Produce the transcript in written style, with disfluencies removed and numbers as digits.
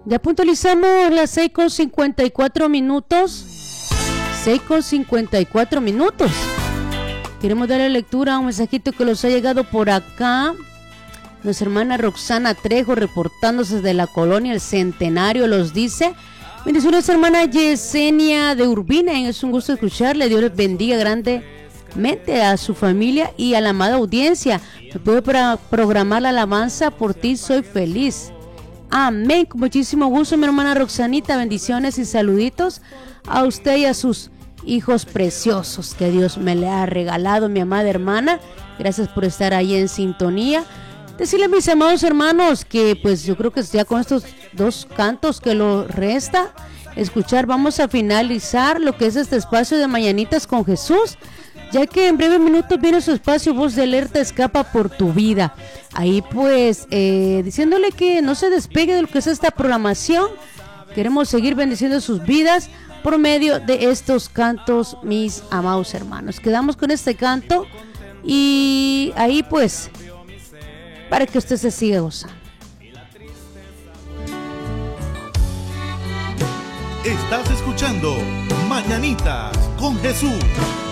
Ya puntualizamos las 6:54 minutos. 6:54 minutos. Queremos darle lectura a un mensajito que nos ha llegado por acá. Nuestra hermana Roxana Trejo, reportándose desde la colonia El Centenario, los dice: bendiciones, hermana Yesenia de Urbina, es un gusto escucharle. Dios les bendiga grandemente a su familia y a la amada audiencia. Me puedo programar la alabanza, por ti soy feliz. Amén, con muchísimo gusto, mi hermana Roxanita. Bendiciones y saluditos a usted y a sus hijos preciosos que Dios me le ha regalado, mi amada hermana. Gracias por estar ahí en sintonía. Decirle a mis amados hermanos que pues yo creo que ya con estos dos cantos que lo resta escuchar, vamos a finalizar lo que es este espacio de Mañanitas con Jesús, ya que en breves minutos viene su espacio Voz de Alerta Escapa por tu Vida. Ahí pues diciéndole que no se despegue de lo que es esta programación. Queremos seguir bendiciendo sus vidas por medio de estos cantos, mis amados hermanos. Quedamos con este canto y ahí pues para que usted se siga gozando. Estás escuchando Mañanitas con Jesús.